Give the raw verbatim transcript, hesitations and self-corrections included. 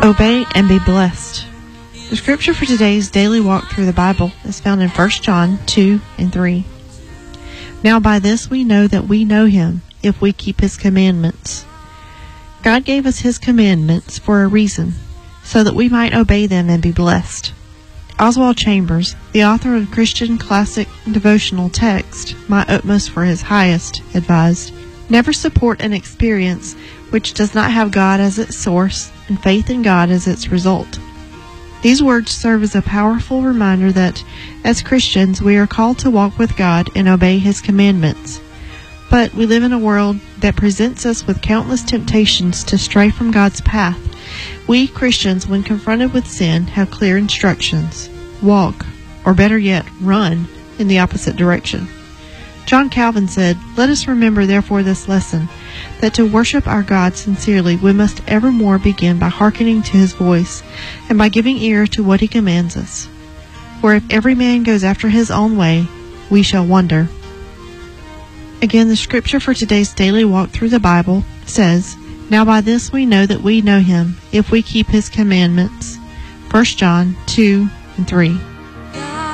Obey and be blessed. The scripture for today's daily walk through the Bible is found in First John two and three. Now by this we know that we know him, if we keep his commandments. God gave us his commandments for a reason, so that we might obey them and be blessed. Oswald Chambers, the author of the Christian classic devotional text, My Utmost for His Highest, advised, never support an experience which does not have God as its source and faith in God as its result. These words serve as a powerful reminder that, as Christians, we are called to walk with God and obey His commandments. But we live in a world that presents us with countless temptations to stray from God's path. We Christians, when confronted with sin, have clear instructions. Walk, or better yet, run, in the opposite direction. John Calvin said, "Let us remember therefore this lesson, that to worship our God sincerely we must evermore begin by hearkening to His voice, and by giving ear to what He commands us. For if every man goes after his own way, we shall wander." Again, the scripture for today's daily walk through the Bible says, "Now by this we know that we know him, if we keep his commandments." First John two and three.